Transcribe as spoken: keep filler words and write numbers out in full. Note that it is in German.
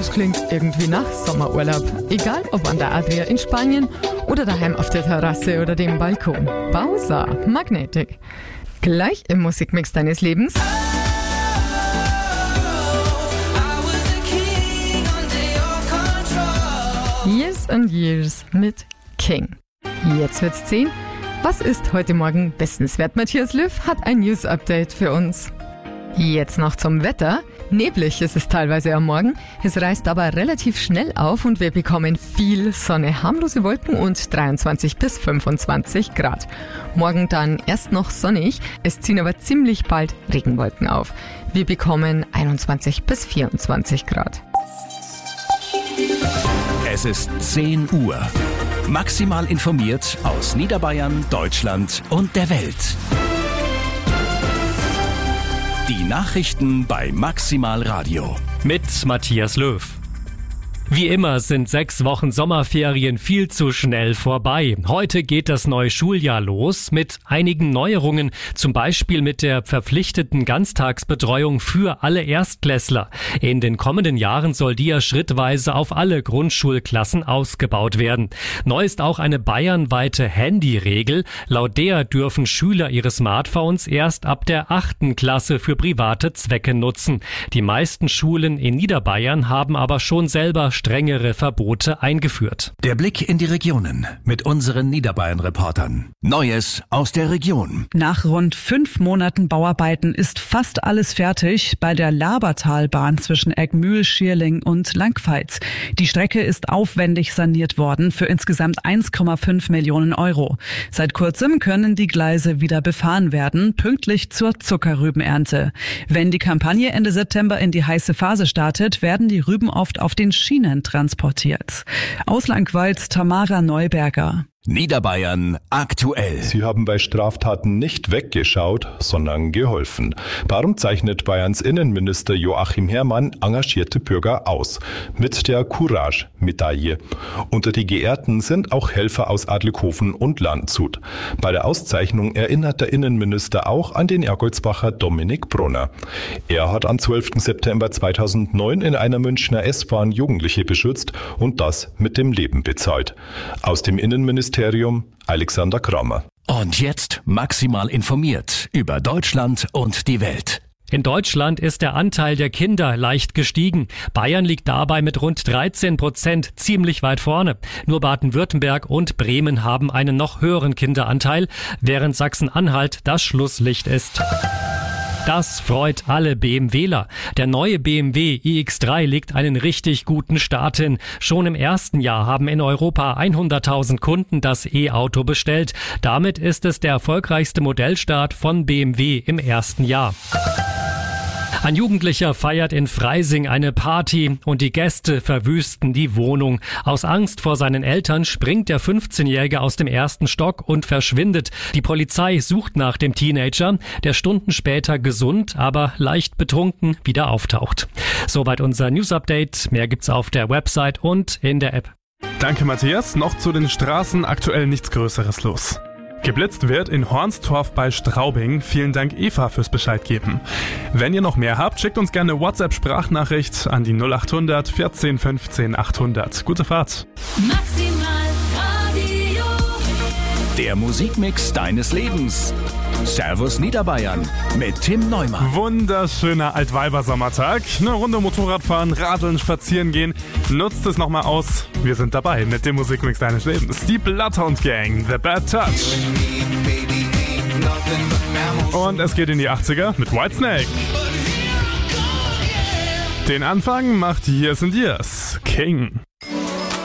das klingt irgendwie nach Sommerurlaub. Egal ob an der Adria in Spanien oder daheim auf der Terrasse oder dem Balkon. Bowser, Magnetic. Gleich im Musikmix deines Lebens. Years and Years mit King. Jetzt wird's zehn. Was ist heute Morgen wissenswert? Matthias Löw hat ein News-Update für uns. Jetzt noch zum Wetter. Neblig ist es teilweise am Morgen. Es reißt aber relativ schnell auf und wir bekommen viel Sonne, harmlose Wolken und dreiundzwanzig bis fünfundzwanzig Grad. Morgen dann erst noch sonnig, es ziehen aber ziemlich bald Regenwolken auf. Wir bekommen einundzwanzig bis vierundzwanzig Grad. Es ist zehn Uhr. Maximal informiert aus Niederbayern, Deutschland und der Welt. Die Nachrichten bei Maximal Radio. Mit Matthias Löw. Wie immer sind sechs Wochen Sommerferien viel zu schnell vorbei. Heute geht das neue Schuljahr los mit einigen Neuerungen, zum Beispiel mit der verpflichteten Ganztagsbetreuung für alle Erstklässler. In den kommenden Jahren soll die ja schrittweise auf alle Grundschulklassen ausgebaut werden. Neu ist auch eine bayernweite Handyregel. Laut der dürfen Schüler ihre Smartphones erst ab der achten Klasse für private Zwecke nutzen. Die meisten Schulen in Niederbayern haben aber schon selber strengere Verbote eingeführt. Der Blick in die Regionen mit unseren Niederbayern-Reportern. Neues aus der Region. Nach rund fünf Monaten Bauarbeiten ist fast alles fertig bei der Labertalbahn zwischen Eggmühl, Schierling und Langveitz. Die Strecke ist aufwendig saniert worden für insgesamt eins Komma fünf Millionen Euro. Seit kurzem können die Gleise wieder befahren werden, pünktlich zur Zuckerrübenernte. Wenn die Kampagne Ende September in die heiße Phase startet, werden die Rüben oft auf den Schienen transportiert. Aus Langweitz Tamara Neuberger. Niederbayern aktuell. Sie haben bei Straftaten nicht weggeschaut, sondern geholfen. Darum zeichnet Bayerns Innenminister Joachim Herrmann engagierte Bürger aus. Mit der Courage-Medaille. Unter die Geehrten sind auch Helfer aus Adlighofen und Landshut. Bei der Auszeichnung erinnert der Innenminister auch an den Ergoldsbacher Dominik Brunner. Er hat am zwölften September zweitausendneun in einer Münchner S-Bahn Jugendliche beschützt und das mit dem Leben bezahlt. Aus dem Innenministerium Alexander Kramer. Und jetzt maximal informiert über Deutschland und die Welt. In Deutschland ist der Anteil der Kinder leicht gestiegen. Bayern liegt dabei mit rund dreizehn Prozent ziemlich weit vorne. Nur Baden-Württemberg und Bremen haben einen noch höheren Kinderanteil, während Sachsen-Anhalt das Schlusslicht ist. Das freut alle BMWler. Der neue B M W i X drei legt einen richtig guten Start hin. Schon im ersten Jahr haben in Europa hunderttausend Kunden das E-Auto bestellt. Damit ist es der erfolgreichste Modellstart von B M W im ersten Jahr. Ein Jugendlicher feiert in Freising eine Party und die Gäste verwüsten die Wohnung. Aus Angst vor seinen Eltern springt der fünfzehnjährige aus dem ersten Stock und verschwindet. Die Polizei sucht nach dem Teenager, der Stunden später gesund, aber leicht betrunken wieder auftaucht. Soweit unser News-Update. Mehr gibt's auf der Website und in der App. Danke, Matthias. Noch zu den Straßen aktuell nichts Größeres los. Geblitzt wird in Hornstorf bei Straubing. Vielen Dank, Eva, fürs Bescheid geben. Wenn ihr noch mehr habt, schickt uns gerne WhatsApp-Sprachnachricht an die null achthundert vierzehn fünfzehn achthundert. Gute Fahrt. Maximal Radio. Der Musikmix deines Lebens. Servus Niederbayern mit Tim Neumann. Wunderschöner Altweiber-Sommertag. Eine Runde Motorradfahren, Radeln, Spazieren gehen. Nutzt es nochmal aus. Wir sind dabei mit dem Musikmix deines Lebens. Die Bloodhound Gang, The Bad Touch. Und es geht in die achtziger mit Whitesnake. Den Anfang macht Years and Years King.